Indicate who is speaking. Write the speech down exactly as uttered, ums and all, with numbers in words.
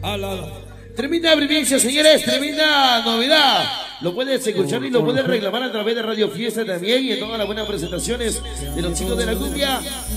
Speaker 1: Tremenda primicia, señores, tremenda novedad. Lo puedes escuchar y lo puedes reclamar a través de Radio Fiesta también y en todas las buenas presentaciones de los chicos de la cumbia.